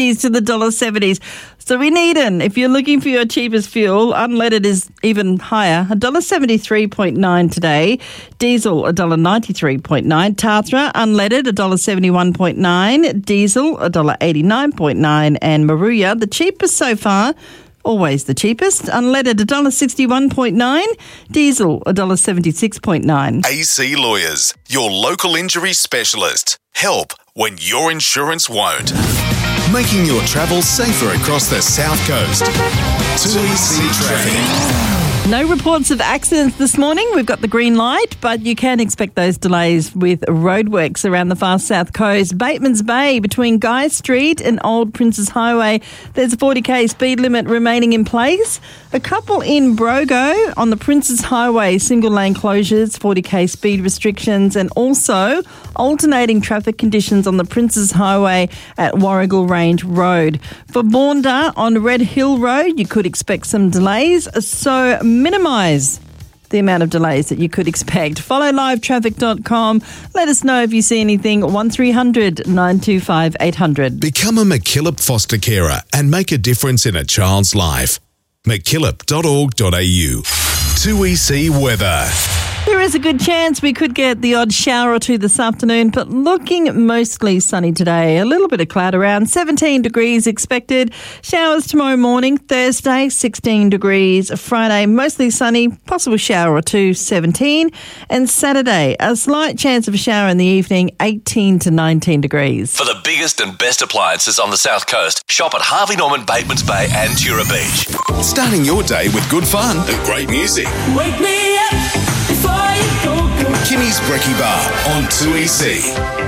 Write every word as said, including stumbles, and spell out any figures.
to the one dollar seventy. So in Eden, if you're looking for your cheapest fuel, unleaded is even higher, one dollar seventy-three point nine today. Diesel, one dollar ninety-three point nine. Tathra, unleaded, one dollar seventy-one point nine. Diesel, one dollar eighty-nine point nine. And Maruya, the cheapest so far, always the cheapest, unleaded, one dollar sixty-one point nine. Diesel, one dollar seventy-six point nine. A C Lawyers, your local injury specialist. Help when your insurance won't. Making your travel safer across the South Coast. two E C Traffic. No reports of accidents this morning. We've got the green light, but you can expect those delays with roadworks around the far south coast. Batemans Bay between Guy Street and Old Princes Highway. There's a forty k speed limit remaining in place. A couple in Brogo on the Princes Highway, single lane closures, forty k speed restrictions, and also alternating traffic conditions on the Princes Highway at Warrigal Range Road. For Boonda on Red Hill Road, you could expect some delays, so minimise the amount of delays that you could expect. Follow live traffic dot com. Let us know if you see anything. one three hundred nine two five eight hundred. Become a MacKillop foster carer and make a difference in a child's life. mackillop dot org dot a u. two E C Weather. There is a good chance we could get the odd shower or two this afternoon, but looking mostly sunny today. A little bit of cloud around, seventeen degrees expected. Showers tomorrow morning, Thursday, sixteen degrees. Friday, mostly sunny, possible shower or two, seventeen. And Saturday, a slight chance of a shower in the evening, eighteen to nineteen degrees. For the biggest and best appliances on the South Coast, shop at Harvey Norman, Batemans Bay and Tura Beach. Starting your day with good fun and great music. Wake me up before you go, go. Kimmy's Brekkie Bar on two E C.